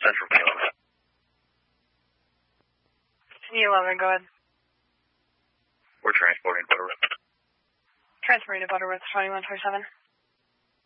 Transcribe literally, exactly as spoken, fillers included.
Central P eleven. P eleven, go ahead. We're transporting Butterworth. Transporting to Butterworth, twenty-one twenty-seven.